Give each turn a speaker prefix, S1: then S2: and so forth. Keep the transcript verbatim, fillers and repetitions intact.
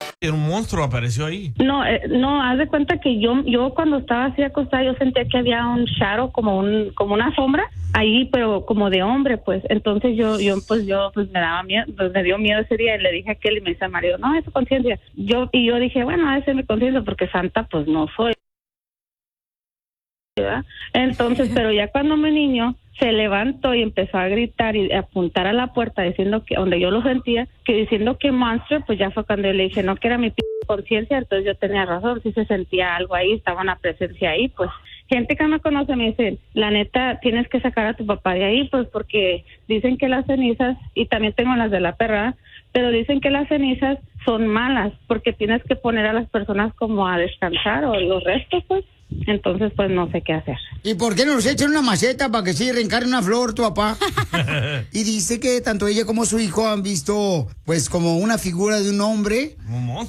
S1: Era un monstruo, apareció ahí.
S2: No, eh, no, haz de cuenta que yo yo cuando estaba así acostada, yo sentía que había un shadow, como un como una sombra ahí, pero como de hombre, pues. Entonces yo yo pues yo pues me daba miedo, pues me dio miedo ese día y le dije a aquel y me dice al marido, no, es tu conciencia. Yo y yo dije, bueno, esa es mi conciencia porque santa pues no soy. ¿Verdad? Entonces, pero ya cuando mi niño se levantó y empezó a gritar y a apuntar a la puerta diciendo que, donde yo lo sentía, que diciendo que monster, pues ya fue cuando yo le dije, no, que era mi p conciencia, entonces yo tenía razón, sí se sentía algo ahí, estaba una presencia ahí, pues. Gente que me conoce me dice, la neta, tienes que sacar a tu papá de ahí, pues porque dicen que las cenizas, y también tengo las de la perra, pero dicen que las cenizas son malas, porque tienes que poner a las personas como a descansar, o los restos, pues. Entonces, pues, no sé qué hacer.
S3: ¿Y por qué no nos echan una maceta para que sí reencarne una flor tu papá? Y dice que tanto ella como su hijo han visto, pues, como una figura de un hombre.
S1: Un monstruo.